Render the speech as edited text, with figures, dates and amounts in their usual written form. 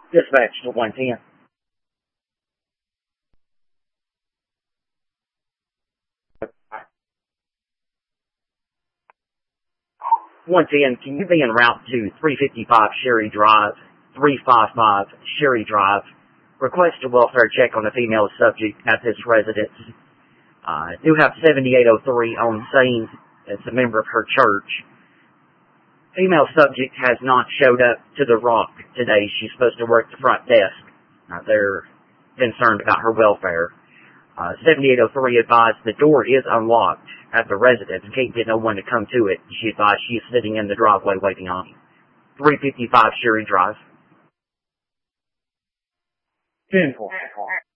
Dispatch to 110. Once again, can you be en route to 355 Sherry Drive, 355 Sherry Drive? Request a welfare check on a female subject at this residence. Do have 7803 on scene. It's a member of her church. Female subject has not showed up to the Rock today. She's supposed to work the front desk. They're concerned about her welfare. 7803 advised the door is unlocked at the residence and can't get no one to come to it. She advised she is sitting in the driveway waiting on you. 355 Sherry Drive. 10-4.